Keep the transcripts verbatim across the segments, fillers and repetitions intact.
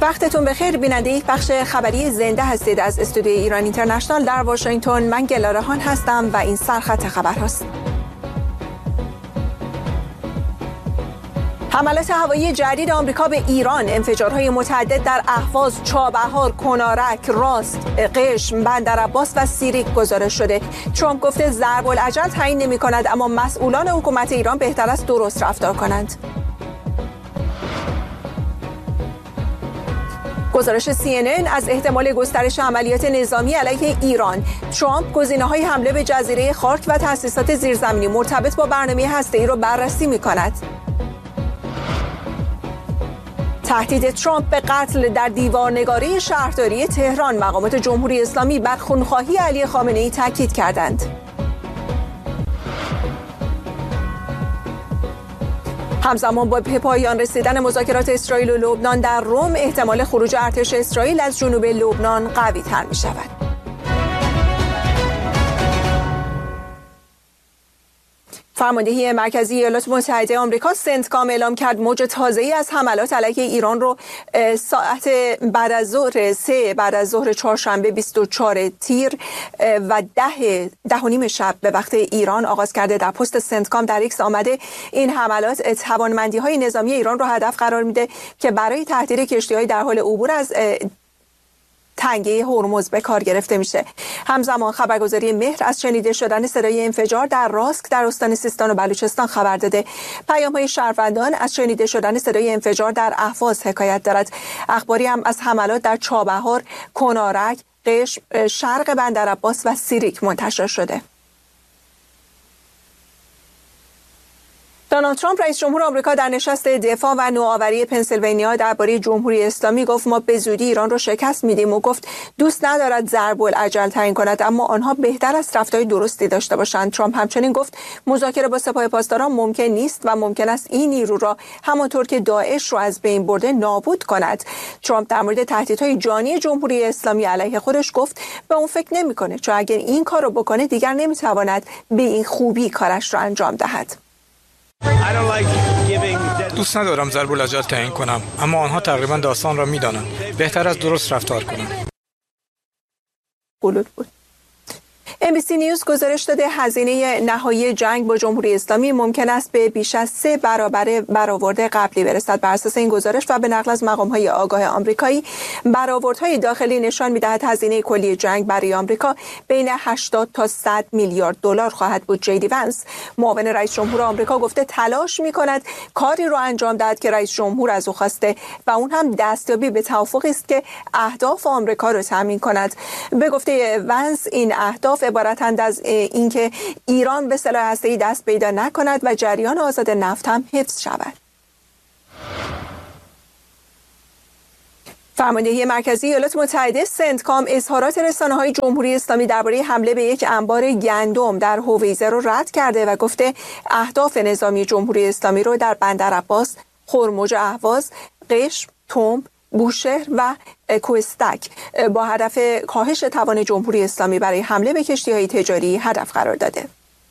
وقتتون بخیر بیننده یک بخش خبری زنده هستید از استودیوی ایران اینترنشنال در واشنگتن. من گلارهان هستم و این سرخط خبر هست. حملات هوایی جدید آمریکا به ایران، انفجارهای متعدد در اهواز، چابهار، کنارک، راست، قشم، بندرعباس و سیریک گزارش شده. ترامپ گفته ضرب الاجل تعیین نمی‌کند، اما مسئولان حکومت ایران بهتر است درست رفتار کنند. گزارش سی ان ان از احتمال گسترش عملیات نظامی علیه ایران. ترامپ گزینه‌های حمله به جزیره خارک و تأسیسات زیرزمینی مرتبط با برنامه هسته‌ای را بررسی می‌کند. تهدید ترامپ به قتل در دیوارنگاری شهرداری تهران. مقامات جمهوری اسلامی بر خونخواهی علی خامنه‌ای تاکید کردند. همزمان با به پایان رسیدن مذاکرات اسرائیل و لبنان در روم، احتمال خروج ارتش اسرائیل از جنوب لبنان قوی تر می شود. فرماندهی مرکزی ایالات متحده آمریکا سنتکام اعلام کرد موج تازه‌ای از حملات علیه ایران رو ساعت بعد از ظهر سه بعد از ظهر چهارشنبه بیست و چهار تیر و ده ده و نیم شب به وقت ایران آغاز کرده. در پست سنتکام در ایکس آمده این حملات توانمندی‌های نظامی ایران رو هدف قرار میده که برای تهدید کشتی‌های در حال عبور از تنگه هرمز به کار گرفته میشه. همزمان خبرگزاری مهر از شنیده شدن صدای انفجار در راسک در استان سیستان و بلوچستان خبر داده. پیام‌های شهروندان از شنیده شدن صدای انفجار در اهواز حکایت دارد. اخباری هم از حملات در چابهار، کنارک، قشم، شرق بندرعباس و سیریک منتشر شده. دونالد ترامپ رئیس جمهور آمریکا در نشست دفاع و نوآوری پنسیلوانیا درباره جمهوری اسلامی گفت ما به زودی ایران رو شکست میدیم و گفت دوست ندارد ضرب الاجل تعیین کند، اما آنها بهتر است رفتار درستی داشته باشند. ترامپ همچنین گفت مذاکره با سپاه پاسداران ممکن نیست و ممکن است این نیرو را همانطور که داعش رو از بین برده نابود کند. ترامپ در مورد تهدیدهای جانی جمهوری اسلامی علیه خودش گفت به اون فکر نمی‌کنه، چون اگر این کارو بکنه دیگر نمیتواند به این خوبی کارش را انجام دهد. دوست ندارم ضرب الاجل تعیین کنم، اما آنها تقریبا داستان را می‌دانند. بهتر از درست رفتار کنند. بود بود. ام بی سی نیوز گزارش داده هزینه نهایی جنگ با جمهوری اسلامی ممکن است به بیش از سه برابر برآورد قبلی برسد. بر اساس این گزارش و به نقل از مقام‌های آگاه آمریکایی، برآوردهای داخلی نشان می‌دهد هزینه کلی جنگ برای آمریکا بین هشتاد تا صد میلیارد دلار خواهد بود. جی دی ونس، معاون رئیس جمهور آمریکا، گفته تلاش می‌کند کاری را انجام دهد که رئیس جمهور از او خواسته و اون هم دستیابی به توافقی است که اهداف آمریکا را تامین کند. به گفته ونس این اهداف عبارتند از اینکه ایران به سلاح هسته‌ای دست پیدا نکند و جریان آزاد نفت هم حفظ شود. فرماندهی مرکزی ایالات متحده سنتکام اظهارات رسانه‌های جمهوری اسلامی درباره حمله به یک انبار گندم در هویزه را رد کرده و گفته اهداف نظامی جمهوری اسلامی رو در بندرعباس، خرمج اهواز، قشم، تنب، بوشهر و کوهستک با هدف کاهش توان جمهوری اسلامی برای حمله به کشتی‌های تجاری هدف قرار داده.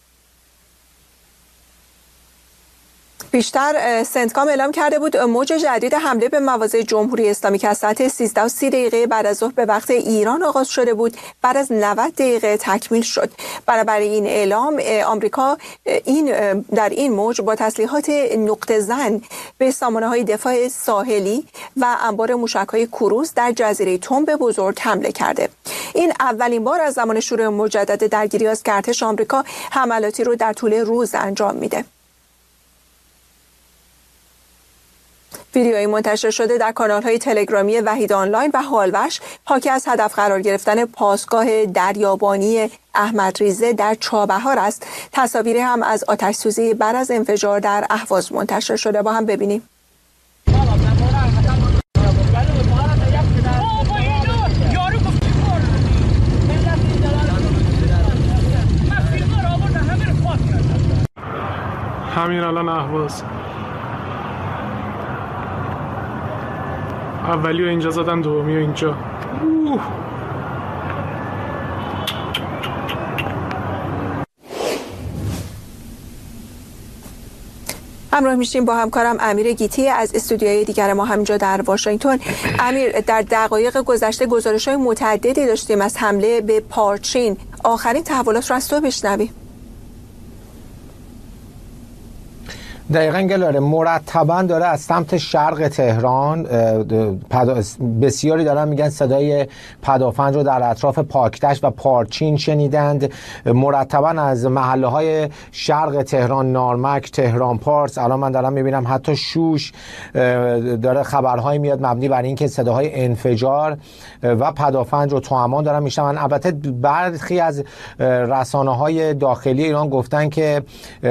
بیشتر سنتکام اعلام کرده بود موج جدید حمله به مواضع جمهوری اسلامی که از ساعت سیزده و سی دقیقه بعد از ظهر به وقت ایران آغاز شده بود بعد از نود دقیقه تکمیل شد. بنابراین این اعلام آمریکا این در این موج با تسلیحات نقطه زن به سامانه‌های دفاع ساحلی و انبار موشک‌های کروز در جزیره تنب بزرگ حمله کرده. این اولین بار از زمان شروع مجدد درگیری است که ارتش آمریکا حملاتی رو در طول روز انجام میده. ویدیویی منتشر شده در کانال‌های تلگرامی وحید آنلاین و هالوش حاکی از هدف قرار گرفتن پاسگاه دریابانی احمدریزه در چابهار است. تصاویری هم از آتش‌سوزی بعد از انفجار در اهواز منتشر شده. با هم ببینیم. همین الان اهواز اولی و اینجا زدن، دومی و اینجا. اوه. همراه میشیم با همکارم امیر گیتی از استودیوهای دیگر ما همینجا در واشنگتن. امیر، در دقایق گذشته گزارش‌های متعددی داشتیم از حمله به پارچین. آخرین تحولات رو از تو بشنویم. دقیقاً گلاره، مرتباً داره از سمت شرق تهران بسیاری دارن میگن صدای پدافند رو در اطراف پاکتش و پارچین شنیدند. مرتباً از محله های شرق تهران، نارمک، تهران پارس، الان من دارم میبینم حتی شوش داره خبرهایی میاد مبنی بر اینکه صداهای انفجار و پدافند رو توأمان دارن میشنون. البته برخی از رسانه های داخلی ایران گفتن که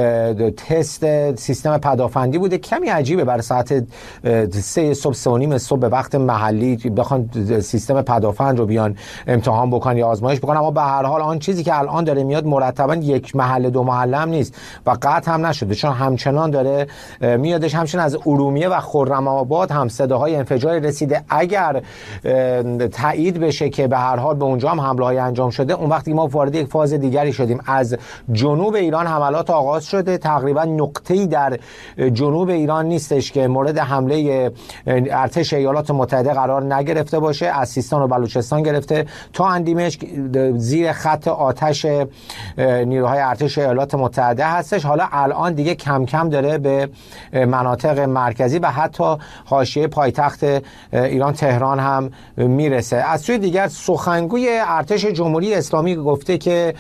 تست سیستم پدافندی بوده. کمی عجیبه برای ساعت سه صبح، سه و نیم صبح به وقت محلی بخوان سیستم پدافند رو بیان امتحان بکنن یا آزمایش بکنن. اما به هر حال آن چیزی که الان داره میاد مرتبا یک محله دو محله هم نیست و قطع هم نشده، چون همچنان داره میادش. همچنان از ارومیه و خرم آباد هم صداهای انفجاری رسیده. اگر تایید بشه که به هر حال به اونجا هم حمله های انجام شده، اون وقتی ما وارد یک فاز دیگری شدیم. از جنوب ایران حملات آغاز شده. تقریبا نقطه‌ای در جنوب ایران نیستش که مورد حمله ارتش ایالات متحده قرار نگرفته باشه. از سیستان و بلوچستان گرفته تا اندیمشک زیر خط آتش نیروهای ارتش ایالات متحده هستش. حالا الان دیگه کم کم داره به مناطق مرکزی و حتی حاشیه پایتخت ایران تهران هم میرسه. از سوی دیگر سخنگوی ارتش جمهوری اسلامی گفته که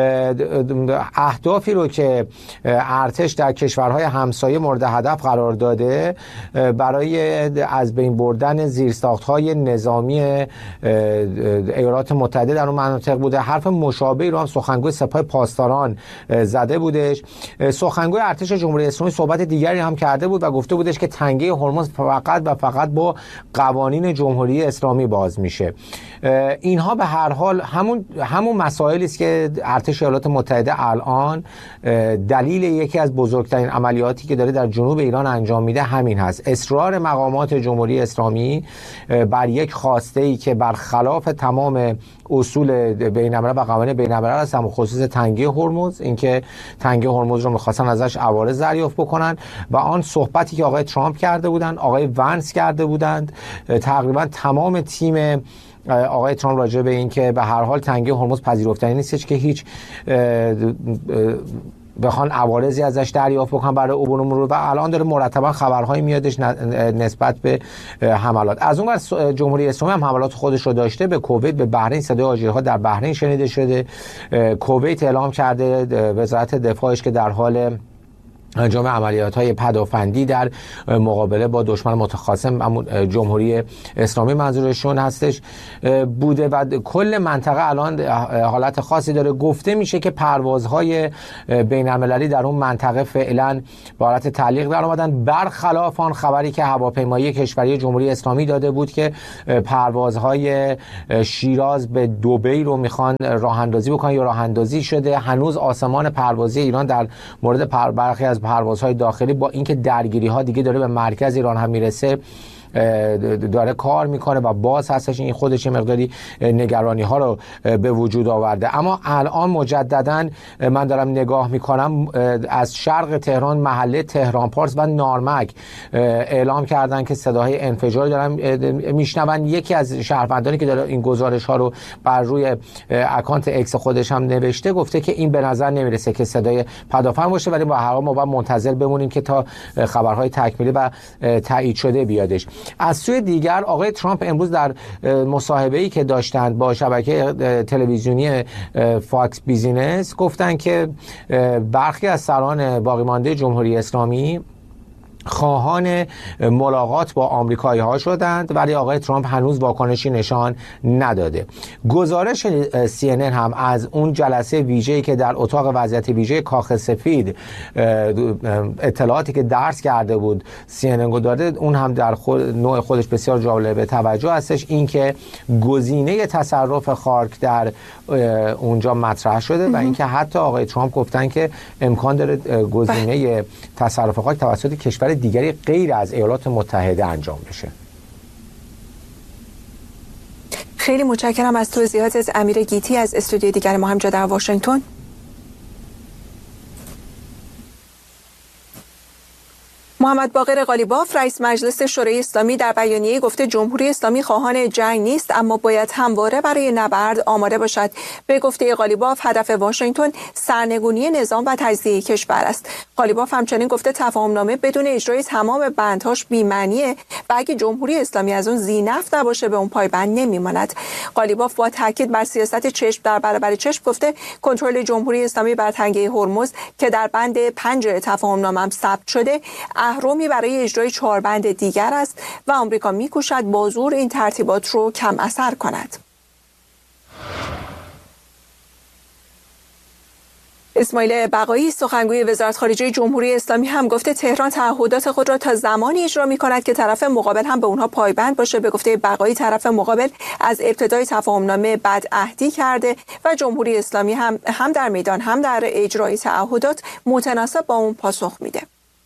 اهدافی رو که ارتش در کشورهای همسایه مورد هدف قرار داده برای از بین بردن زیرساخت‌های نظامی ایالات متحده در اون مناطق بوده. حرف مشابهی رو هم سخنگوی سپاه پاسداران زده بودش. سخنگوی ارتش جمهوری اسلامی صحبت دیگری هم کرده بود و گفته بودش که تنگه هرمز فقط و فقط با قوانین جمهوری اسلامی باز میشه. اینها به هر حال همون همون مسائلی است که ارتش ایالات متحده الان دلیل یکی از بزرگترین عملیاتی که داره در جنوب ایران انجام میده همین هست. اصرار مقامات جمهوری اسلامی بر یک خواسته‌ای که برخلاف تمام اصول بین‌الملل و قوانین بین‌الملل است، هم خصوص تنگه هرمز، اینکه تنگه هرمز رو می‌خواستن ازش عوارض دریافت بکنن و آن صحبتی که آقای ترامپ کرده بودن، آقای ونس کرده بودند، تقریبا تمام تیم آقای ترامپ راجع به این که به هر حال تنگه هرمز پذیرفتنی نیستش که هیچ بخوان عوارضی ازش دریافت بکنن برای عبور مرور، و الان داره مرتبا خبرهایی میادش نسبت به حملات. از اون ور جمهوری اسلامی هم حملات خودش رو داشته به کویت، به بحرین. صدای آژیرها در بحرین شنیده شده. کویت اعلام کرده وزارت دفاعش که در حال انجام عملیات‌های پدافندی در مقابله با دشمن متخاصم جمهوری اسلامی منظورشون هستش بوده و کل منطقه الان حالت خاصی داره. گفته میشه که پروازهای بین‌المللی در اون منطقه فعلا به حالت تعلیق در اومدن، برخلاف آن خبری که هواپیمایی کشوری جمهوری اسلامی داده بود که پروازهای شیراز به دبی رو میخوان راه اندازی بکنن یا راه اندازی شده. هنوز آسمان پروازی ایران در مورد برخی از پروازهای داخلی با اینکه درگیری ها دیگه داره به مرکز ایران هم میرسه داره کار میکنه و باز هستش. این خودش مقداری نگرانی ها رو به وجود آورده. اما الان مجددا من دارم نگاه میکنم از شرق تهران، محله تهران پارس و نارمک اعلام کردن که صداهای انفجاری دارن میشنون. یکی از شهروندانی که داره این گزارش ها رو بر روی اکانت اکس خودش هم نوشته گفته که این به نظر نمیرسه که صدای پدافند باشه، ولی با هر حال ما باید منتظر بمونیم که تا خبرهای تکمیلی و تایید شده بیادش. از سوی دیگر آقای ترامپ امروز در مصاحبه‌ای که داشتند با شبکه تلویزیونی فاکس بیزینس گفتن که برخی از سران باقی مانده جمهوری اسلامی خواهان ملاقات با آمریکایی ها شدند، ولی آقای ترامپ هنوز واکنشی نشان نداده. گزارش سی ان ان هم از اون جلسه ویژه‌ای که در اتاق وضعیت ویژه کاخ سفید اطلاعاتی که درس کرده بود سی ان ان داده، اون هم در خود نوع خودش بسیار جالب توجه هستش. این که گزینه تصرف خاک در اونجا مطرح شده و اینکه حتی آقای ترامپ گفتن که امکان داره گزینه تصرف خاک توسط کشور دیگری غیر از ایالات متحده انجام بشه. خیلی متشکرم از توضیحات امیر گیتی از استودیوی دیگر ما همجا در واشنگتن. محمد باقر قالیباف رئیس مجلس شورای اسلامی در بیانیه گفته جمهوری اسلامی خواهان جنگ نیست، اما باید همواره برای نبرد آماده باشد. به گفته قالیباف هدف واشنگتن سرنگونی نظام و تجزیه کشور است. قالیباف همچنین گفته تفاهمنامه بدون اجرای تمام بندهاش بی‌معنیه و اگه جمهوری اسلامی از اون ذی‌نفع نباشه به اون پایبند نمیماند. قالیباف با تاکید بر سیاست چشم در برابر چشم گفته کنترل جمهوری اسلامی بر تنگه هرمز که در بند پنج تفاهمنامه ثبت شده اهرمی برای اجرای چهار بند دیگر است و آمریکا می‌کوشد با زور این ترتیبات رو کم اثر کند. اسماعیل بقایی سخنگوی وزارت خارجه جمهوری اسلامی هم گفته تهران تعهدات خود را تا زمانی اجرا می‌کند که طرف مقابل هم به اونها پایبند باشه. به گفته بقایی طرف مقابل از ابتدای تفاهمنامه بدعهدی کرده و جمهوری اسلامی هم هم در میدان هم در اجرای تعهدات متناسب با اون پاسخ میده.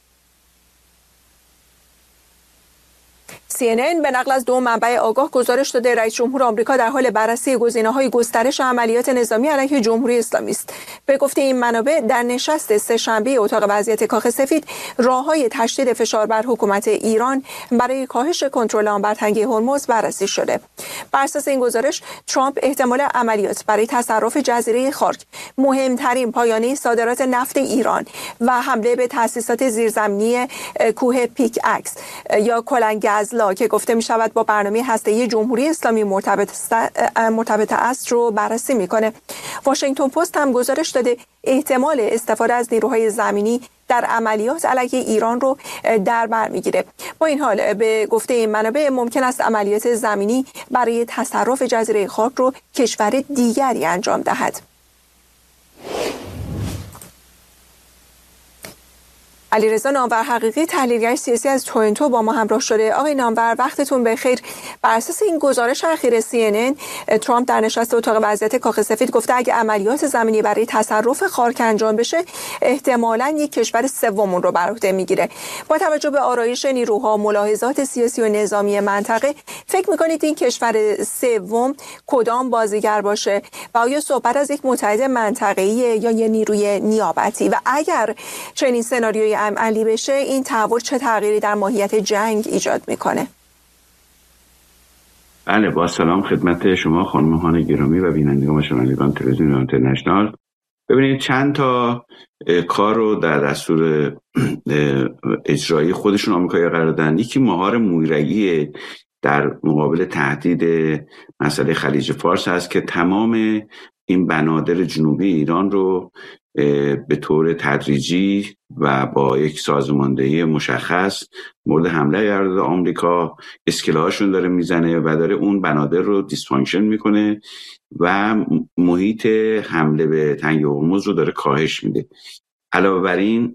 سی ان ان به نقل از دو منبع آگاه گزارش داده رئیس جمهور آمریکا در حال بررسی گزینه‌های گسترش عملیات نظامی علیه جمهوری اسلامی است. به گفته این منابع در نشست سه‌شنبه اتاق وضعیت کاخ سفید راه‌های تشدید فشار بر حکومت ایران برای کاهش کنترل آن بر تنگه هرمز بررسی شده. بر اساس این گزارش ترامپ احتمال عملیات برای تصرف جزیره خارک، مهمترین پایانه صادرات نفت ایران و حمله به تأسیسات زیرزمینی کوه پیک اکس یا کلنگزلا که گفته می شود با برنامه هسته‌ای جمهوری اسلامی مرتبط مرتبط است رو بررسی میکنه. واشنگتن پست هم گزارش داده احتمال استفاده از نیروهای زمینی در عملیات علیه ایران رو در بر میگیره. با این حال به گفته این منابع ممکن است عملیات زمینی برای تصرف جزیره خارک رو کشور دیگری انجام دهد. علیرضا نامور حقیقی تحلیلگر سیاسی از تورنتو با ما همراه شده. آقای نامور وقتتون بخیر. بر اساس این گزارش اخیر سی ان ان ترامپ در نشست اتاق وضعیت کاخ سفید گفته اگه عملیات زمینی برای تصرف خارک انجام بشه احتمالاً یک کشور سوم رو بر عهده میگیره. با توجه به آرایش نیروها، ملاحظات سیاسی و نظامی منطقه فکر میکنید این کشور سوم کدام بازیگر باشه و آیا صحبت از یک متحد منطقه‌ای یا یک نیروی نیابتی و اگر چنین سناریویی عملی بشه این تحول چه تغییری در ماهیت جنگ ایجاد میکنه؟ بله، با سلام خدمت شما خانم‌های گرامی و بینندگان و شنوندگان تلویزیون اینترنشنال. ببینید چند تا کار رو در دستور اجرایی خودشون آمریکایی قرار دادن. یکی مهار مویرگی در مقابل تهدید مسئله خلیج فارس هست که تمام این بنادر جنوبی ایران رو به طور تدریجی و با یک سازماندهی مشخص مورد حمله قرار داده. آمریکا اسکلهاشون داره میزنه و داره اون بنادر رو دیسفانکشن میکنه و محیط حمله به تنگه هرمز رو داره کاهش میده. علاوه بر این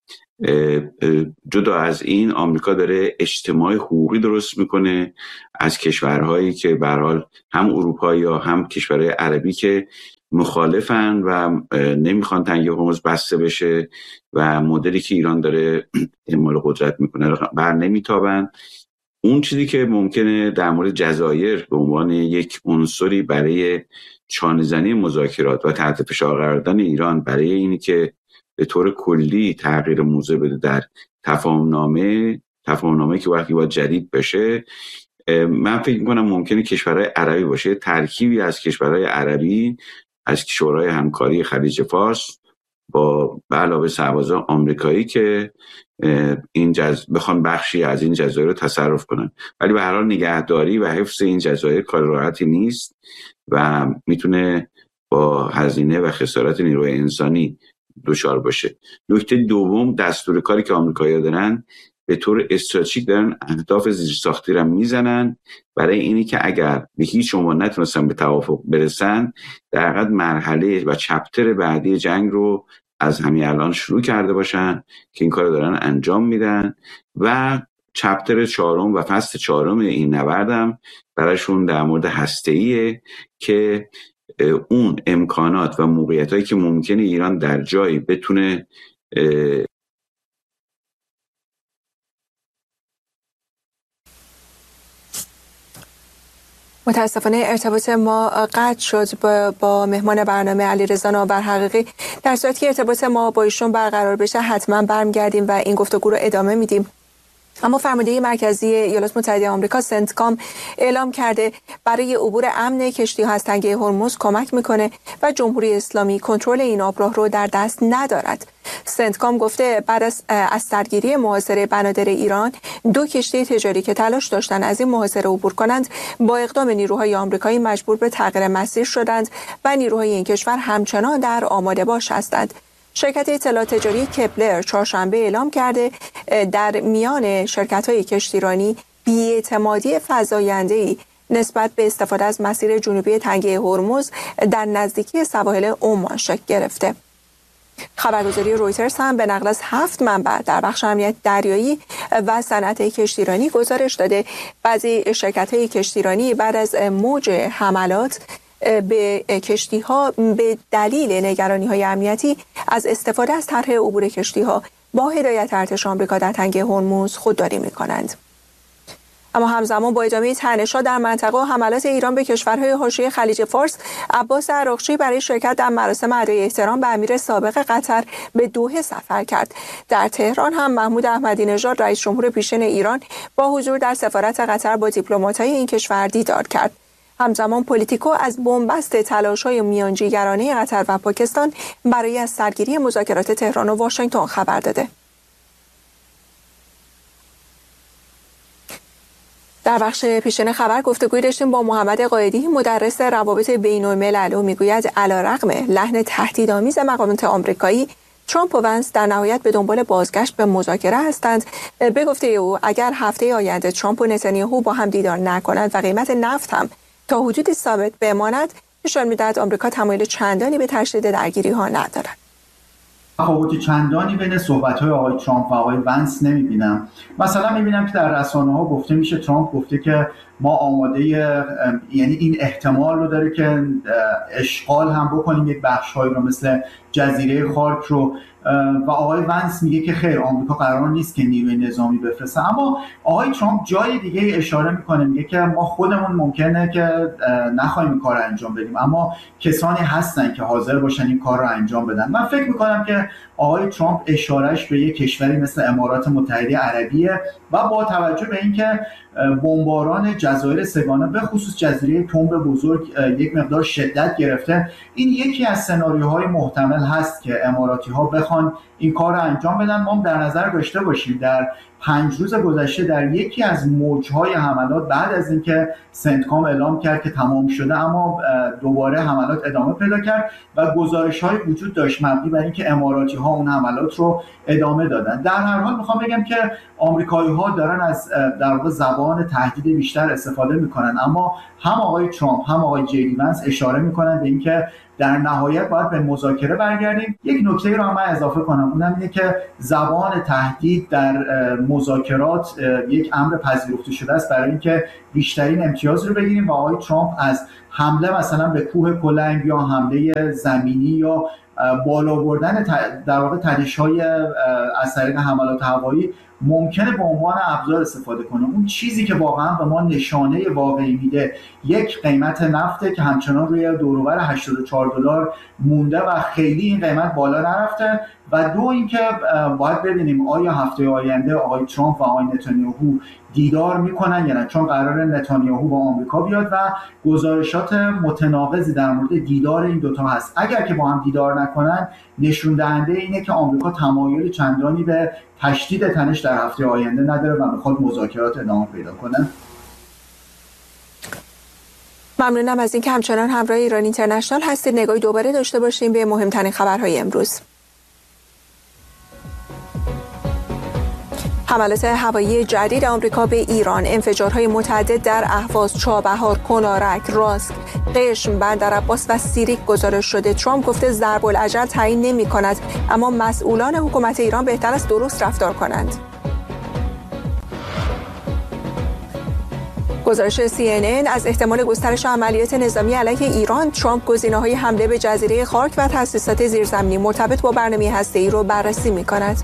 جدا از این آمریکا داره اجتماع حقوقی درست میکنه از کشورهایی که به هر حال هم اروپایی یا هم کشورهای عربی که مخالفن و نمیخوان تنگه هرمز بسته بشه و مدلی که ایران داره اعمال قدرت میکنه بر نمیتابن. اون چیزی که ممکنه در مورد جزایر به عنوان یک عنصری برای چانه‌زنی مذاکرات و تحت فشار قرار دادن ایران برای اینی که به طور کلی تغییر موضوع بده در تفاهمنامه تفاهمنامه که وقتی باید جدید بشه، من فکر میکنم ممکنه کشورهای عربی باشه، ترکیبی از کشورهای عربی از شورای همکاری خلیج فارس با به علاوه سربازان آمریکایی که این جز... بخوان بخشی از این جزایر رو تصرف کنن. ولی به هر حال نگهداری و حفظ این جزایر کار راحتی نیست و میتونه با هزینه و خسارت نیروی انسانی دچار باشه. نکته دوم، دستور کاری که آمریکایی‌ها دارن به طور استراتژیک دارن اهداف زیرساختی را میزنن برای اینی که اگر به هیچ عنوان نتونستن به توافق برسن در حقیقت مرحله و چپتر بعدی جنگ رو از همین الان شروع کرده باشن که این کار دارن انجام میدن و چپتر چهارم و فصل چهارم این نبردم برایشون در مورد هسته‌ایه که اون امکانات و موقعیتایی که ممکنه ایران در جایی بتونه متاسفانه ارتباط ما قطع شد با, با مهمان برنامه علیرضا نامور حقیقی. در صورتی که ارتباط ما با ایشون برقرار بشه حتما برمیگردیم و این گفتگو رو ادامه میدیم. اما فرمانده مرکزی ایالات متحده آمریکا سنتکام اعلام کرده برای عبور امن کشتی‌ها از تنگه هرمز کمک میکنه و جمهوری اسلامی کنترل این آبراه رو در دست ندارد. سنتکام گفته بعد از از سرگیری محاصره بنادر ایران، دو کشتی تجاری که تلاش داشتند از این محاصره عبور کنند با اقدام نیروهای آمریکایی مجبور به تغییر مسیر شدند و نیروهای این کشور همچنان در آماده باش هستند. شرکت اطلاعات تجاری کپلر چهارشنبه اعلام کرده در میان شرکت‌های کشتیرانی بی‌اعتمادی فزاینده‌ای نسبت به استفاده از مسیر جنوبی تنگه هرمز در نزدیکی سواحل عمان شکل گرفته. خبرگزاری رویترز هم به نقل از هفت منبع در بخش امنیت دریایی و صنعت کشتیرانی گزارش داده بعضی شرکت‌های کشتیرانی بعد از موج حملات به کشتی‌ها به دلیل نگرانی‌های امنیتی از استفاده از طرح عبور کشتی‌ها با هدایت ارتش آمریکا در تنگه هرمز خودداری می‌کنند. اما همزمان با ادامه تنش‌ها در منطقه و حملات ایران به کشورهای حاشیه خلیج فارس، عباس عراقچی برای شرکت در مراسم ادای احترام به امیر سابق قطر به دوحه سفر کرد. در تهران هم محمود احمدی نژاد رئیس جمهور پیشین ایران با حضور در سفارت قطر با دیپلمات‌های این کشور دیدار کرد. همزمان پلیتیکو از بنبست تلاش‌های میانجیگرانه قطر و پاکستان برای از سرگیری مذاکرات تهران و واشنگتن خبر داده. در بخش پیشین خبر گفتگوی داشتیم با محمد قائدی، مدرس روابط بین‌الملل، و میگوید علیرغم لحن تهدیدآمیز مقامات آمریکایی، ترامپ و ونس در نهایت به دنبال بازگشت به مذاکره هستند. به گفته او اگر هفته آینده ترامپ و نتانیاهو با هم دیدار نکنند و قیمت نفت هم تا حدودی ثابت بماند، نشان می‌دهد آمریکا تمایل چندانی به تشدید درگیری‌ها ندارد. تفاوت چندانی بین صحبت‌های آقای ترامپ و آقای ونس نمی‌بینم. مثلا می‌بینم که در رسانه‌ها گفته میشه ترامپ گفته که ما آماده، یعنی این احتمال رو داره که اشغال هم بکنیم یک بخش‌هایی رو مثل جزیره خارک رو، و آقای ونس میگه که خیر آمریکا قرار نیست که نیروی نظامی بفرسته. اما آقای ترامپ جای دیگه اشاره میکنه، میگه که ما خودمون ممکنه که نخوایم این کار رو انجام بدیم اما کسانی هستن که حاضر باشن این کار رو انجام بدن. من فکر میکنم که آقای ترامپ اشارهش به یک کشوری مثل امارات متحده عربیه و با توجه به اینکه بمباران جزایر سگانه به خصوص جزیره تنب بزرگ یک مقدار شدت گرفته، این یکی از سناریوهای محتمل هست که اماراتی ها بخوان این کار رو انجام بدن. ما در نظر داشته باشیم در پنج روز گذشته در یکی از موجهای حملات بعد از اینکه سنتکام اعلام کرد که تمام شده، اما دوباره حملات ادامه پیدا کرد و گزارش‌های وجود داشت مبنی بر اینکه اماراتی ها اون حملات رو ادامه دادن. در هر حال میخوام بگم که آمریکایی‌ها دارن از در واقع زبان تهدید بیشتر استفاده میکنن، اما هم آقای ترامپ هم آقای جی دی ونس اشاره میکنن به اینکه در نهایت باید به مذاکره برگردیم. یک نکته رو هم من اضافه کنم، اونم اینه که زبان تهدید در مذاکرات یک امر پذیرفته شده است برای اینکه بیشترین امتیاز رو بگیریم و آقای ترامپ از حمله مثلا به کوه کلنگ یا حمله زمینی یا بالا بردن در واقع تنش‌های از طریق حملات هوایی ممکنه به عنوان ابزار استفاده کنه. اون چیزی که واقعا به ما نشانه واقعی میده یک قیمت نفته که همچنان روی دور و بر هشتاد و چهار دلار مونده و خیلی این قیمت بالا نرفته، و دو اینکه باید ببینیم آیا هفته آینده آقای ترامپ و آقای نتانیاهو دیدار میکنن یا نه، چون قرار نتانیاهو با آمریکا بیاد و گزارشات متناقضی در مورد دیدار این دوتا هست. اگر که با هم دیدار نکنن نشون دهنده اینه که آمریکا تمایل چندانی به تشدید تنش در هفته آینده نداره و میخواد مذاکرات ادامه پیدا کنه. ممنونم از اینکه همچنان همراه ایران اینترنشنال هستید. نگاهی دوباره داشته باشیم به مهمترین خبرهای امروز. حملات هوایی جدید آمریکا به ایران، انفجارهای متعدد در اهواز، چابهار، کنارک، راسک، قشم، بندرعباس و سیریک گزارش شده. ترامپ گفته ضرب الاجل تعیین نمی کند، اما مسئولان حکومت ایران بهتر است درست رفتار کنند. گزارش سی ان ان از احتمال گسترش عملیات نظامی علیه ایران، ترامپ گزینه‌های حمله به جزیره خارک و تأسیسات زیرزمینی مرتبط با برنامه هسته‌ای را بررسی می‌کند.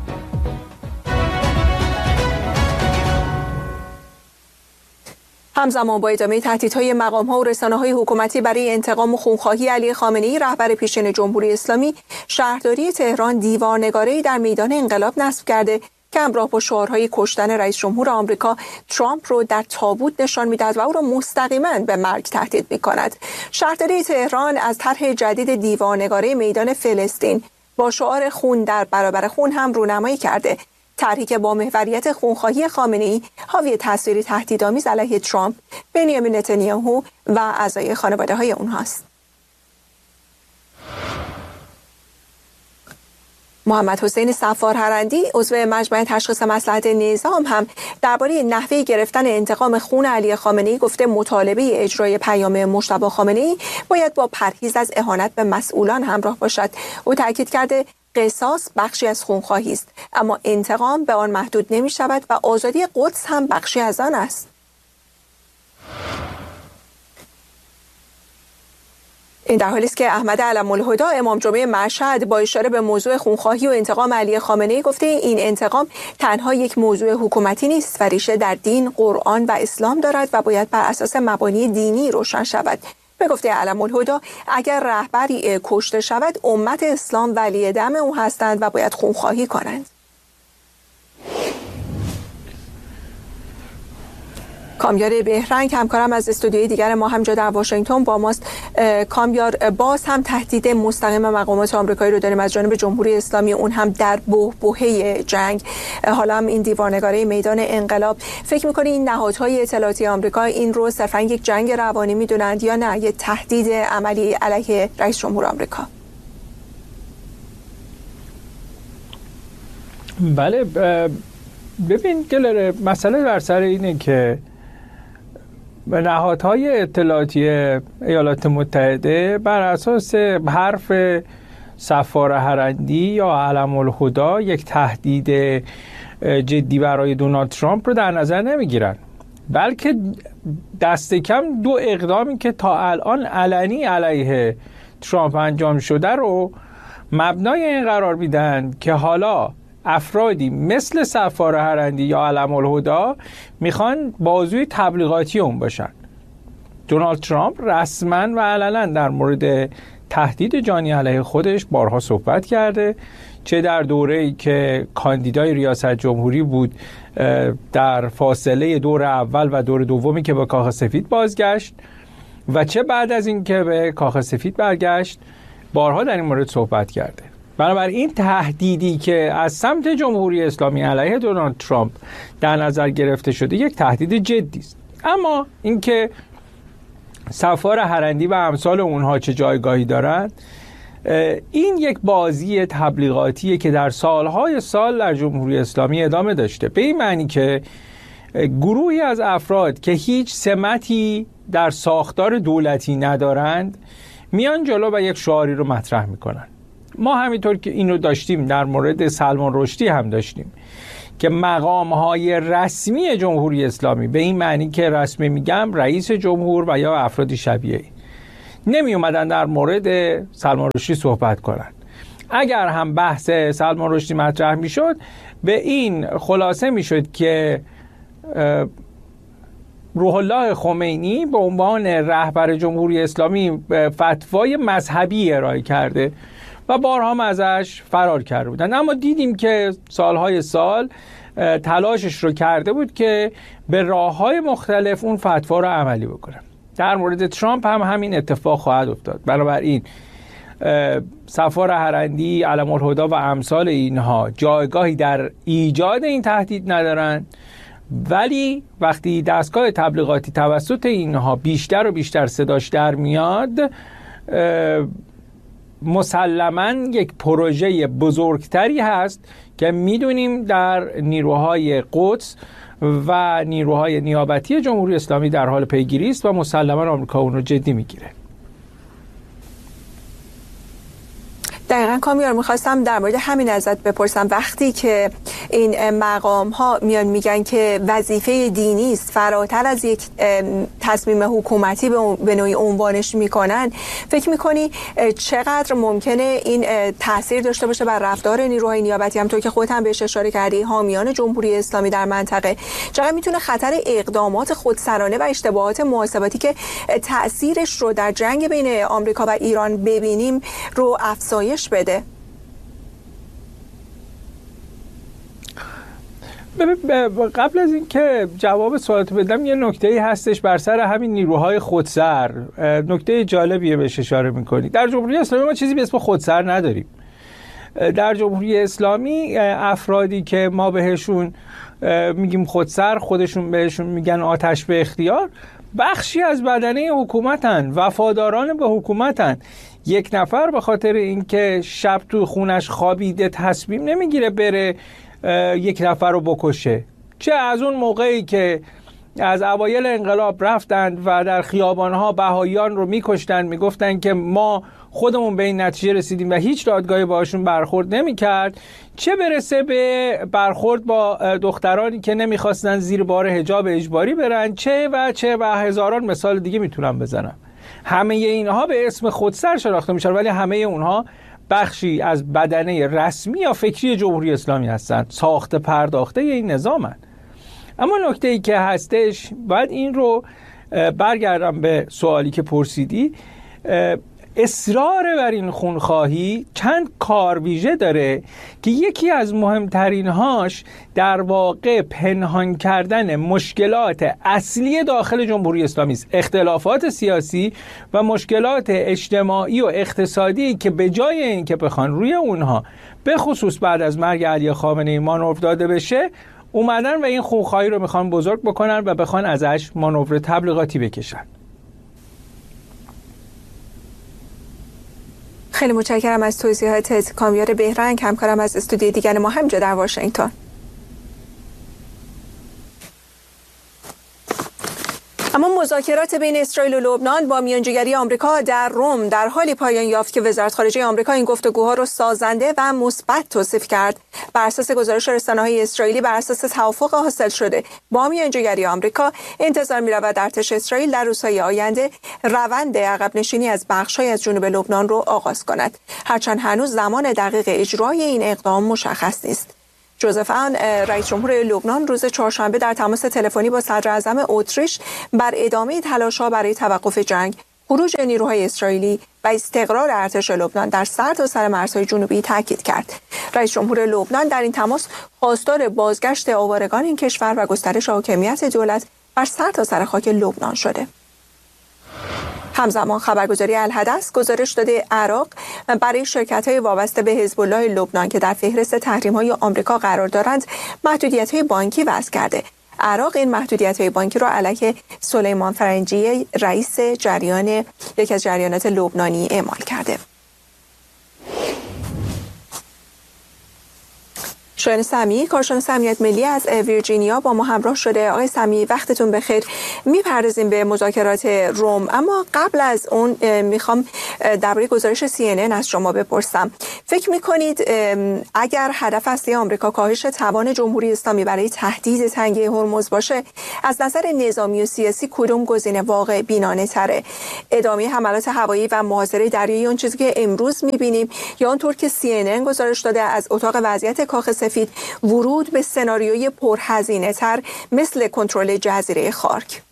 همزمان با ادامه تهدیدهای مقام‌ها و رسانه‌های حکومتی برای انتقام و خونخواهی علی خامنه‌ای رهبر پیشین جمهوری اسلامی، شهرداری تهران دیوارنگاره‌ای در میدان انقلاب نصب کرده که همراه با شعارهای کشتن رئیس جمهور آمریکا ترامپ رو در تابوت نشان می‌دهد و او را مستقیما به مرگ تهدید می‌کند. شهرداری تهران از طرح جدید دیوارنگاری میدان فلسطین با شعار خون در برابر خون هم رونمایی کرده. طرحی که با محوریت خونخواهی خامنه‌ای حاوی تصویری تهدیدآمیز علیه ترامپ، بنیامین نتانیاهو و اعضای خانواده‌های اونهاست. محمد حسین صفار هرندی عضو مجمع تشخیص مصلحت نظام هم درباره نحوه گرفتن انتقام خون علی خامنه‌ای گفته مطالبه اجرای پیام مجتبی خامنه‌ای باید با پرهیز از اهانت به مسئولان همراه باشد. او تاکید کرده قصاص بخشی از خونخواهی است، اما انتقام به آن محدود نمی شود و آزادی قدس هم بخشی از آن است. این در حالی است که احمد علم‌الهدی امام جمعه مشهد با اشاره به موضوع خونخواهی و انتقام علی خامنه‌ای گفته این انتقام تنها یک موضوع حکومتی نیست و ریشه در دین، قرآن و اسلام دارد و باید بر اساس مبانی دینی روشن شود. به گفته علم‌الهدی اگر رهبری کشته شود امت اسلام ولی دم او هستند و باید خونخواهی کنند. کامیار بهرنگ همکارم از استودیوی دیگر ما همجا در واشنگتن با ماست. کامیار، باز هم تهدید مستقیم مقامات آمریکایی رو داریم از جانب جمهوری اسلامی، اون هم در بحبوحه جنگ. حالا هم این دیوارنگاری میدان انقلاب، فکر می‌کنی این نهادهای اطلاعاتی آمریکا این رو صرفاً یک جنگ روانی می‌دونند یا نه یک تهدید عملی علیه رئیس جمهور آمریکا؟ بله، ببین گلره، مسئله بر سر اینه که نهادهای اطلاعاتی ایالات متحده بر اساس حرف صفار هرندی یا علم‌الهدی یک تهدید جدی برای دونالد ترامپ رو در نظر نمیگیرن، بلکه دست کم دو اقدامی که تا الان علنی علیه ترامپ انجام شده رو مبنای این قرار میدن که حالا افرادی مثل صفار هرندی یا علم‌الهدی میخوان بازوی تبلیغاتی اون باشن. دونالد ترامپ رسما و علنا در مورد تهدید جانی علیه خودش بارها صحبت کرده، چه در دوره‌ای که کاندیدای ریاست جمهوری بود در فاصله دور اول و دور دومی که به کاخ سفید بازگشت و چه بعد از این که به کاخ سفید برگشت بارها در این مورد صحبت کرده. بنابراین تهدیدی که از سمت جمهوری اسلامی علیه دونالد ترامپ در نظر گرفته شده یک تهدید جدی است. اما اینکه صفار هرندی و امثال اونها چه جایگاهی دارند، این یک بازی تبلیغاتیه که در سالهای سال در جمهوری اسلامی ادامه داشته، به این معنی که گروهی از افراد که هیچ سمتی در ساختار دولتی ندارند میان جلو و یک شعاری رو مطرح میکنن. ما همینطور که این رو داشتیم در مورد سلمان رشدی هم داشتیم که مقام‌های رسمی جمهوری اسلامی، به این معنی که رسمی میگم رئیس جمهور و یا افرادی شبیه نمی اومدن در مورد سلمان رشدی صحبت کنن. اگر هم بحث سلمان رشدی مطرح میشد به این خلاصه میشد که روح الله خمینی به عنوان رهبر جمهوری اسلامی فتوای مذهبی ارائه کرده و بارها هم ازش فرار کرده بودن. اما دیدیم که سالهای سال تلاشش رو کرده بود که به راه‌های مختلف اون فتوا رو عملی بکنه. در مورد ترامپ هم همین اتفاق خواهد افتاد. بنابراین صفار هرندی، علم‌الهدی و امثال اینها جایگاهی در ایجاد این تهدید ندارن، ولی وقتی دستگاه تبلیغاتی توسط اینها بیشتر و بیشتر صداش در میاد، مسلماً یک پروژه بزرگتری هست که میدونیم در نیروهای قدس و نیروهای نیابتی جمهوری اسلامی در حال پیگیری است و مسلماً آمریکا اون رو جدی میگیره. دقیقاً کامیار، میخواستم در مورد همین ازت بپرسم. وقتی که این مقام ها میان میگن که وظیفه دینی است، فراتر از یک تصمیم حکومتی به نوعی عنوانش میکنن، فکر میکنی چقدر ممکنه این تاثیر داشته باشه بر رفتار نیروهای نیابتی، همونطور که خودت هم بهش اشاره کردی، حامیان جمهوری اسلامی در منطقه؟ چقدر میتونه خطر اقدامات خودسرانه و اشتباهات محاسباتی که تاثیرش رو در جنگ بین آمریکا و ایران ببینیم رو افزایش بده؟ قبل از اینکه جواب سوالات بدم یه نکته‌ای هستش بر سر همین نیروهای خودسر. نکته جالبیه بهش اشاره می‌کنی. در جمهوری اسلامی ما چیزی به اسم خودسر نداریم. در جمهوری اسلامی افرادی که ما بهشون میگیم خودسر، خودشون بهشون میگن آتش به اختیار، بخشی از بدنه حکومتن، وفاداران به حکومتن. یک نفر به خاطر اینکه شب تو خونش خوابیده تصمیم نمیگیره بره یک نفر رو بکشه. چه از اون موقعی که از اوایل انقلاب رفتند و در خیابانها بهاییان رو میکشتند، میگفتند که ما خودمون به این نتیجه رسیدیم و هیچ دادگاهی باشون برخورد نمیکرد، چه برسه به برخورد با دخترانی که نمیخواستن زیر بار حجاب اجباری برن، چه و چه و هزاران مثال دیگه میتونم بزنم. همه اینها به اسم خودسر شناخته میشن، ولی همه اونها بخشی از بدنه رسمی یا فکری جمهوری اسلامی هستند، ساخته پرداخته این نظامن. اما نکته ای که هستش، باید این رو برگردم به سوالی که پرسیدی. اصرار بر این خونخواهی چند کارویژه داره که یکی از مهمترینهاش در واقع پنهان کردن مشکلات اصلی داخل جمهوری اسلامی است. اختلافات سیاسی و مشکلات اجتماعی و اقتصادی که به جای این که بخوان روی اونها به خصوص بعد از مرگ علی خامنه‌ای مانور داده بشه، اومدن و این خونخواهی رو میخوان بزرگ بکنن و بخوان ازش مانور تبلیغاتی بکشن. خیلی متشکرم از توضیحاتت کامیار بهرنگ، همکارم از استودیوی دیگر ما همینجا در واشنگتن. اما مذاکرات بین اسرائیل و لبنان با میانجیگری آمریکا در روم در حالی پایان یافت که وزارت خارجه آمریکا این گفتگوها را سازنده و مثبت توصیف کرد. بر اساس گزارش رسانه‌های اسرائیلی، بر اساس توافق حاصل شده با میانجیگری آمریکا، انتظار می‌رود ارتش اسرائیل در روزهای آینده روند عقب نشینی از بخش‌های از جنوب لبنان را آغاز کند، هرچند هنوز زمان دقیق اجرای این اقدام مشخص نیست. جوزف آن، رئیس جمهور لبنان، روز چهارشنبه در تماس تلفنی با صدر اعظم اتریش بر ادامه تلاش‌ها برای توقف جنگ، خروج نیروهای اسرائیلی و استقرار ارتش لبنان در سرتاسر مرزهای جنوبی تاکید کرد. رئیس جمهور لبنان در این تماس خواستار بازگشت آوارگان این کشور و گسترش حاکمیت دولت بر سرتاسر خاک لبنان شده. همزمان خبرگزاری الحدث گزارش داده عراق برای شرکت‌های وابسته به حزب الله لبنان که در فهرست تحریم‌های آمریکا قرار دارند محدودیت‌های بانکی وضع کرده. عراق این محدودیت‌های بانکی را علیه سلیمان فرنجی، رئیس جریان یکی از جریانات لبنانی، اعمال کرده. شایان سمی، کارشناس امنیت ملی از ویرجینیا با ما همراه شده. آقای سمی، وقتتون بخیر. میپردازیم به مذاکرات روم، اما قبل از اون میخوام درباره گزارش سی ان ان از شما بپرسم. فکر میکنید اگر هدف اصلی آمریکا کاهش توان جمهوری اسلامی برای تهدید تنگه هرمز باشه، از نظر نظامی و سیاسی کدوم گزینه واقع بینانه تره؟ ادامه حملات هوایی و محاصره دریایی، اون چیزی که امروز میبینیم، یا اونطور که سی ان ان گزارش داده از اتاق وضعیت کاخ سفید ورود به سناریوی پرهزینه تر مثل کنترل جزیره خارک؟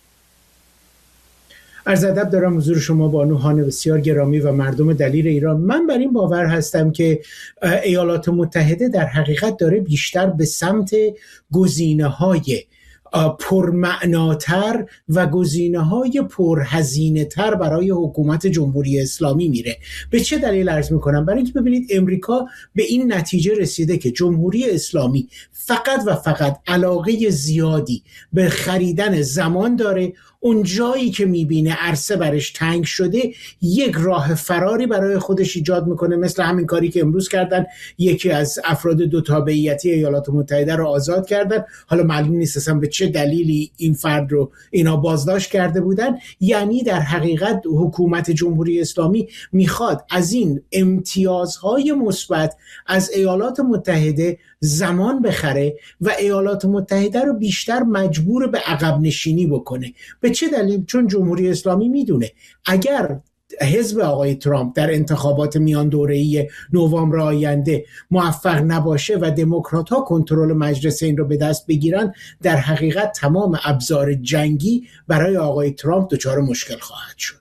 عرض ادب دارم حضور شما بانوان بسیار گرامی و مردم دلیر ایران. من بر این باور هستم که ایالات متحده در حقیقت داره بیشتر به سمت گزینه‌های پرمعناتر و گزینه‌های پرهزینه‌تر برای حکومت جمهوری اسلامی میره. به چه دلیل عرض میکنم؟ برای اینکه ببینید امریکا به این نتیجه رسیده که جمهوری اسلامی فقط و فقط علاقه زیادی به خریدن زمان داره. اون جایی که میبینه عرصه برش تنگ شده، یک راه فراری برای خودش ایجاد میکنه، مثل همین کاری که امروز کردن، یکی از افراد دو تابعیتی ایالات متحده رو آزاد کردن. حالا معلوم نیست اصلا به چه دلیلی این فرد رو اینا بازداشت کرده بودن. یعنی در حقیقت حکومت جمهوری اسلامی میخواد از این امتیازهای مثبت از ایالات متحده زمان بخره و ایالات متحده رو بیشتر مجبور به عقب نشینی بکنه. به چه دلیل؟ چون جمهوری اسلامی میدونه اگر حزب آقای ترامپ در انتخابات میان دوره‌ای نوامبر آینده موفق نباشه و دموکرات‌ها کنترل مجلس این رو به دست بگیرن، در حقیقت تمام ابزار جنگی برای آقای ترامپ دچار مشکل خواهد شد.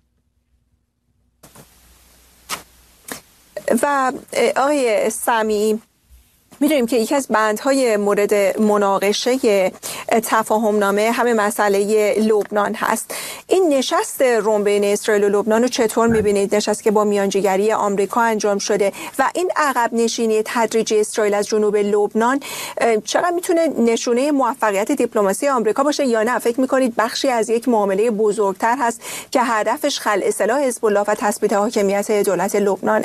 و آقای سمی، می‌دونیم که یکی از بندهای مورد مناقشه تفاهم نامه همه مسئله لبنان هست. این نشست روم بین اسرائیل و لبنان رو چطور می‌بینید؟ نشست که با میانجیگری آمریکا انجام شده و این عقب نشینی تدریجی اسرائیل از جنوب لبنان چقدر میتونه نشونه موفقیت دیپلماسی آمریکا باشه یا نه؟ فکر می‌کنید بخشی از یک معامله بزرگتر هست که هدفش خلع سلاح حزب الله و تثبیت حاکمیت دولت لبنانه؟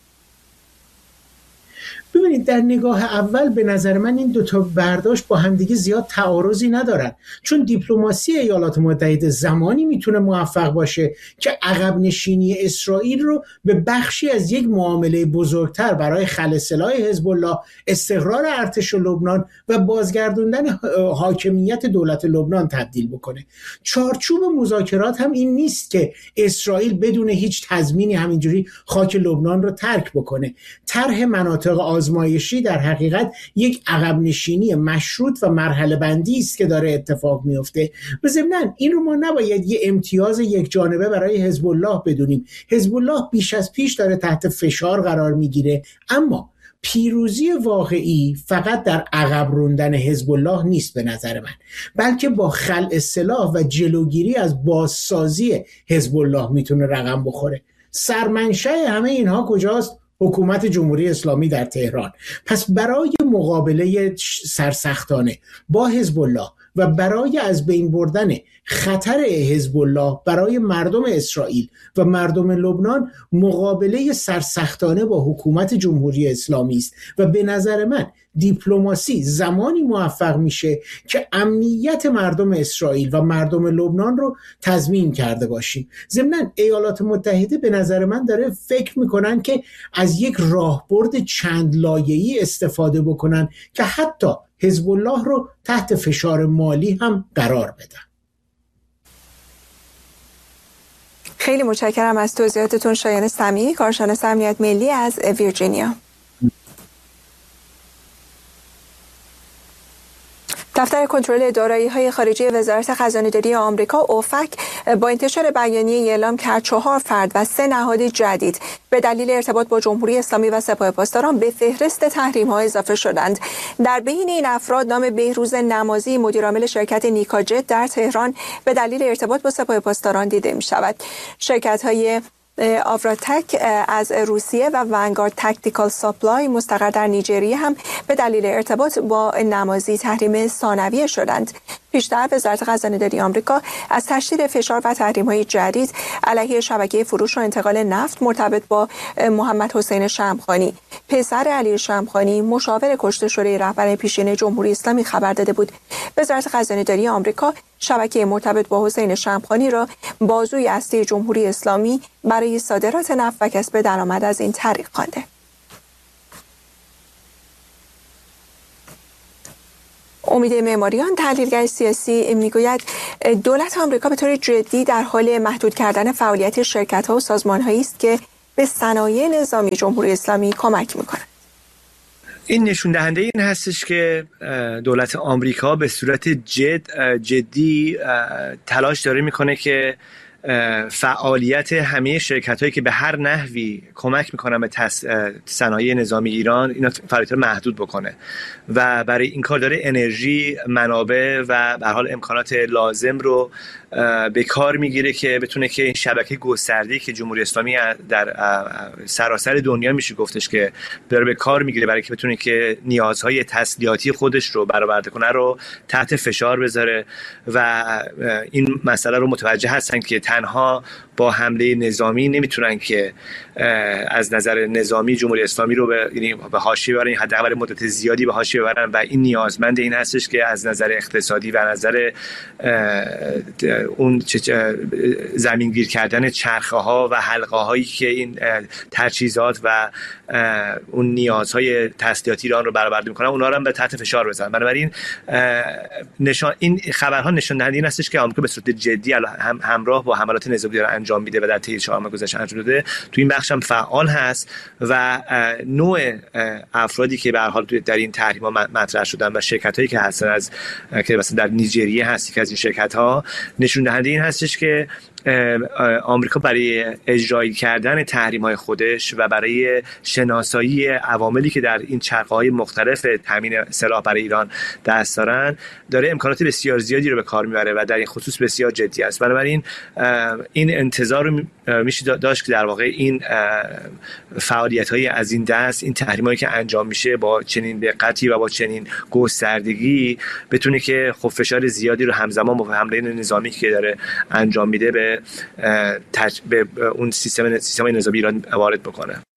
ببینید در نگاه اول به نظر من این دوتا برداشت با همدیگه زیاد تعارضی ندارن، چون دیپلماسی ایالات متحده زمانی میتونه موفق باشه که عقب نشینی اسرائیل رو به بخشی از یک معامله بزرگتر برای خلع سلاح حزب الله، استقرار ارتش لبنان و بازگردوندن حاکمیت دولت لبنان تبدیل بکنه. چارچوب مذاکرات هم این نیست که اسرائیل بدون هیچ تضمینی همینجوری خاک لبنان رو ترک بکنه. طرح مناطق آزمایشی در حقیقت یک عقب نشینی مشروط و مرحله بندی است که داره اتفاق میفته. و ضمناً این رو ما نباید یه امتیاز یک جانبه برای حزب الله بدونیم. حزب الله بیش از پیش داره تحت فشار قرار میگیره، اما پیروزی واقعی فقط در عقب روندن حزب الله نیست به نظر من، بلکه با خلع سلاح و جلوگیری از بازسازی حزب الله میتونه رقم بخوره. سرمنشأ همه اینها کجاست؟ حکومت جمهوری اسلامی در تهران. پس برای مقابله سرسختانه با حزب الله و برای از بین بردن خطر حزب الله برای مردم اسرائیل و مردم لبنان، مقابله سرسختانه با حکومت جمهوری اسلامی است و به نظر من دیپلماسی زمانی موفق میشه که امنیت مردم اسرائیل و مردم لبنان رو تضمین کرده باشیم. ضمناً ایالات متحده به نظر من داره فکر میکنن که از یک راهبرد چند لایه‌ای استفاده بکنن که حتی حزب الله رو تحت فشار مالی هم قرار بدن. خیلی متشکرم از توضیحاتتون شایان سمیعی، کارشناس امنیت ملی از ویرجینیا. دفتر کنترل دارایی‌های خارجی وزارت خزانه‌داری آمریکا اوفک با انتشار بیانیه اعلام کرد چهار فرد و سه نهاد جدید به دلیل ارتباط با جمهوری اسلامی و سپاه پاسداران به فهرست تحریم‌ها اضافه شدند. در بین این افراد نام بهروز نمازی، مدیرعامل شرکت نیکاجت در تهران، به دلیل ارتباط با سپاه پاسداران دیده می‌شود. شرکت‌های آوراتک از روسیه و ونگارد تاکتیکال ساپلای مستقر در نیجریه هم به دلیل ارتباط با نمازی تحریم ثانویه شدند. پیشتر وزارت خزانه‌داری آمریکا از تشدید فشار و تحریم‌های جدید علیه شبکه فروش و انتقال نفت مرتبط با محمد حسین شمخانی، پسر علی شمخانی، مشاور کشته شده رهبر پیشین جمهوری اسلامی خبر داده بود. وزارت خزانه‌داری آمریکا شبکه مرتبط با حسین شمخانی را بازوی اصلی جمهوری اسلامی برای صادرات نفت و کسب درآمد از این طریق خوانده. امید معماریان، تحلیلگر سیاسی، میگوید دولت آمریکا به طور جدی در حال محدود کردن فعالیت شرکت‌ها و سازمان‌هایی است که به صنایع نظامی جمهوری اسلامی کمک می‌کنند. این نشون دهنده این هستش که دولت آمریکا به صورت جد جدی تلاش داره میکنه که فعالیت همه شرکت‌هایی که به هر نحوی کمک میکنن به صنایع نظامی ایران اینا فعالیت رو محدود بکنه و برای این کار داره انرژی، منابع و به هر حال امکانات لازم رو به کار میگیره که بتونه که این شبکه گسترده‌ای که جمهوری اسلامی در سراسر دنیا میشه گفتش که داره به کار میگیره برای که بتونه که نیازهای تسلیحاتی خودش رو برآورده کنه رو تحت فشار بذاره و این مسئله رو متوجه هستن که تنها با حمله نظامی نمیتونن که از نظر نظامی جمهوری اسلامی رو به یعنی به حاشیه ببرن، حداقل مدت زیادی به حاشیه ببرن و این نیازمند این هستش که از نظر اقتصادی و نظر اون زمینگیر کردن چرخه ها و حلقه هایی که این تجهیزات و اون نیازهای تسلیحاتی ایران رو برآورده میکنن اونها رو هم به تحت فشار بزنن. بنابراین نشان این خبرها نشون دهنده این هستش که آمریکا به صورت جدی هم همراه با حملات نظامی داره انجام میده و در طی چهار ماه گذشته انجام داده. تو این بخش هم فعال هست و نوع افرادی که به هر حال در این تحریم‌ها مطرح شدن و شرکتایی که هستن از که مثلا در نیجریه هست که از این شرکت‌ها نشون دهنده این هستش که آمریکا برای اجرایی کردن تحریم‌های خودش و برای شناسایی عواملی که در این چرخه‌های مختلف تامین سلاح برای ایران دست دارن داره امکانات بسیار زیادی رو به کار میبره و در این خصوص بسیار جدی است. بنابراین این انتظار رو میشه داشت که در واقع این فعالیت‌های از این دست، این تحریم‌هایی که انجام میشه با چنین دقتی و با چنین گستردگی بتونه که خب فشار زیادی رو همزمان با حمله نظامی که داره انجام میده به به اون سیستم سیستم نظامی ایران وارد بکنه.